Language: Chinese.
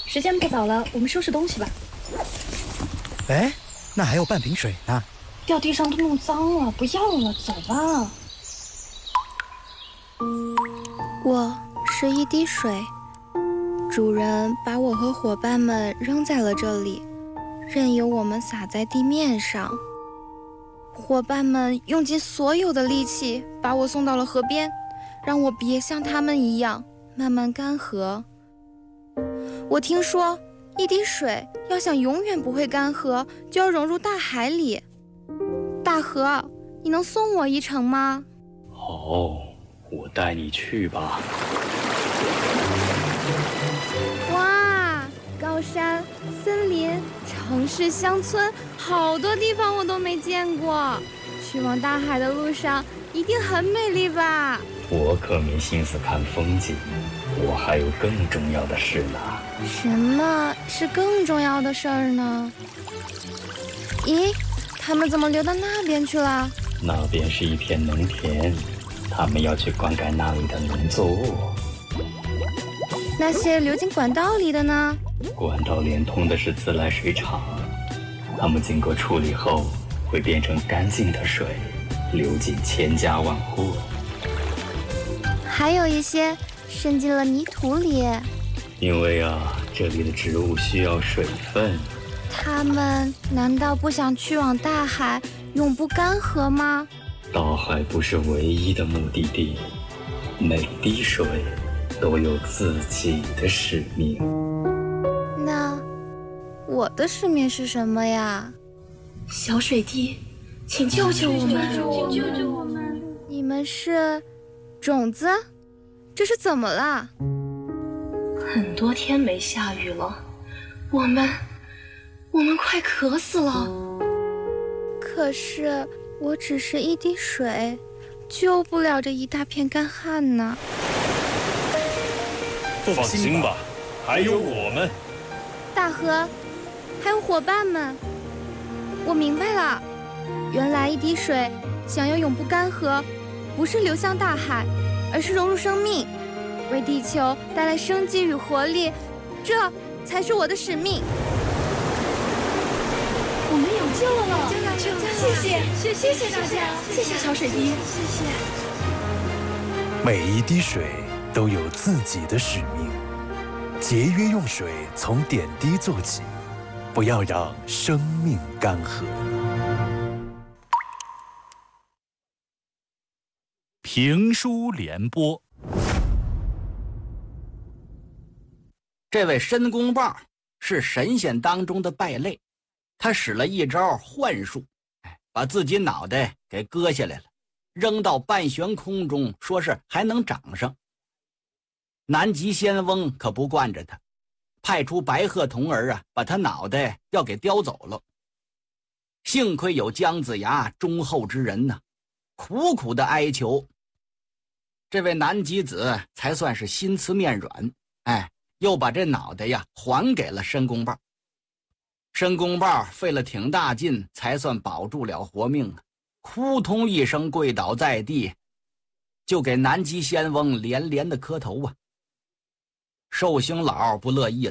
时间不早了，我们收拾东西吧。 哎，那还有半瓶水呢。 掉地上都弄脏了，不要了，走吧。 我是一滴水，主人把我和伙伴们扔在了这里，任由我们洒在地面上。伙伴们用尽所有的力气把我送到了河边，让我别像他们一样慢慢干涸。我听说，一滴水要想永远不会干涸，就要融入大海里。大河，你能送我一程吗？ 好，我带你去吧。 哇，高山、森林、城市、乡村，好多地方我都没见过。去往大海的路上一定很美丽吧？ 我可没心思看风景，我还有更重要的事呢。 什么是更重要的事儿呢？咦，他们怎么流到那边去了？ 那边是一片农田，他们要去灌溉那里的农作物。 那些流进管道里的呢？ 管道连通的是自来水厂，它们经过处理后会变成干净的水，流进千家万户。 还有一些渗进了泥土里。 因为这里的植物需要水分。 他们难道不想去往大海，永不干涸吗？ 大海不是唯一的目的地，每滴水都有自己的使命。 那我的使命是什么呀？ 小水滴，请救救我们！ 救救我们！你们是种子？这是怎么了？ 很多天没下雨了，我们快渴死了。 可是我只是一滴水，救不了这一大片干旱呢。 放心吧，还有我们。 大河，还有伙伴们，我明白了，原来一滴水想要永不干涸，不是流向大海，而是融入生命，为地球带来生机与活力，这才是我的使命。 我们有救了！谢谢大家，谢谢小水滴，谢谢。 每一滴水都有自己的使命，节约用水从点滴做起，不要让生命干涸。 评书联播。 这位申公豹是神仙当中的败类，他使了一招幻术，把自己脑袋给割下来了，扔到半悬空中，说是还能长上。南极仙翁可不惯着他，派出白鹤童儿把他脑袋要给叼走了。幸亏有姜子牙忠厚之人呢，苦苦的哀求，这位南极子才算是心慈面软，又把这脑袋还给了申公豹。申公豹费了挺大劲才算保住了活命啊，扑通一声跪倒在地，就给南极仙翁连连的磕头啊。寿星老不乐意了，